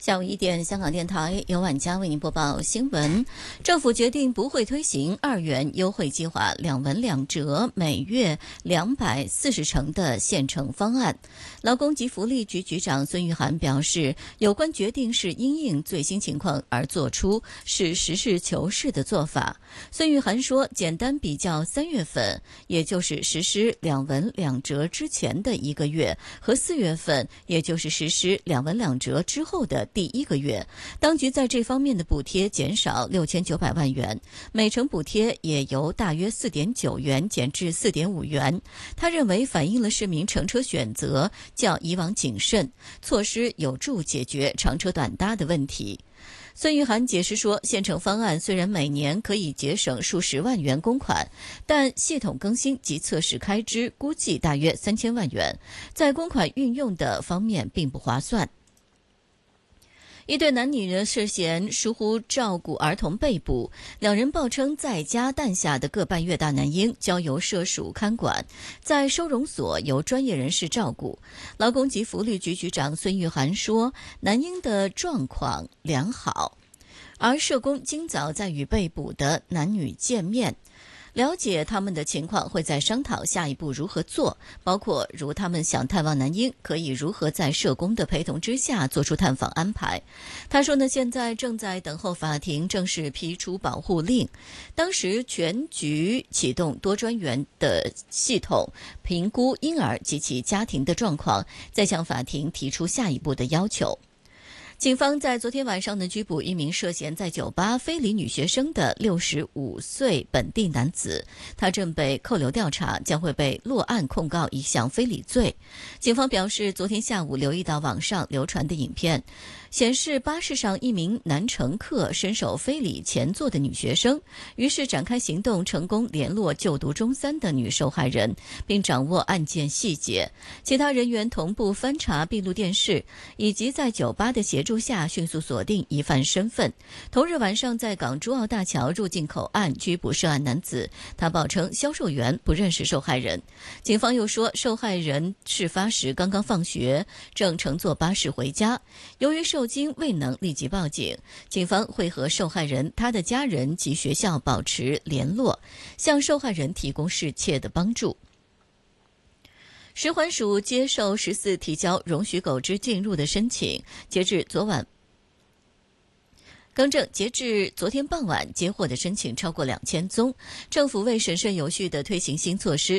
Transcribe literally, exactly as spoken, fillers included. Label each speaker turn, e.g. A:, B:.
A: 下午一点，香港电台由晚佳为您播报新闻。政府决定不会推行二元优惠计划两文两折，每月两百四十成的现成方案。劳工及福利局局长孙玉菡表示，有关决定是因应最新情况而做出，是实事求是的做法。孙玉菡说，简单比较三月份，也就是实施两文两折之前的一个月，和四月份，也就是实施两文两折之后的第一个月，当局在这方面的补贴减少六千九百万元，每成补贴也由大约四点九元减至四点五元。他认为反映了市民乘车选择较以往谨慎，措施有助解决长车短搭的问题。孙玉菡解释说，现成方案虽然每年可以节省数十万元公款，但系统更新及测试开支估计大约三千万元，在公款运用的方面并不划算。一对男女呢涉嫌疏忽照顾儿童被捕，两人报称在家诞下的个半月大男婴交由社署看管，在收容所由专业人士照顾。劳工及福利局局长孙玉菡说，男婴的状况良好，而社工今早在与被捕的男女见面，了解他们的情况，会再商讨下一步如何做，包括如他们想探望男婴，可以如何在社工的陪同之下做出探访安排。他说呢，现在正在等候法庭正式批出保护令，当时全局启动多专员的系统，评估婴儿及其家庭的状况，再向法庭提出下一步的要求。警方在昨天晚上呢拘捕一名涉嫌在酒吧非礼女学生的六十五岁本地男子，他正被扣留调查，将会被落案控告一项非礼罪。警方表示，昨天下午留意到网上流传的影片，显示巴士上一名男乘客伸手非礼前座的女学生，于是展开行动，成功联络就读中三的女受害人，并掌握案件细节。其他人员同步翻查闭路电视，以及在酒吧的协助下迅速锁定疑犯身份。同日晚上，在港珠澳大桥入境口岸拘捕涉案男子，他报称销售员不认识受害人。警方又说，受害人事发时刚刚放学，正乘坐巴士回家，由于受惊未能立即报警，警方会和受害人、他的家人及学校保持联络，向受害人提供适切的帮助。食环署接受十四提交容许狗只进入的申请，截至昨晚更正，截至昨天傍晚接获的申请超过两千宗。政府为审慎有序地推行新措施，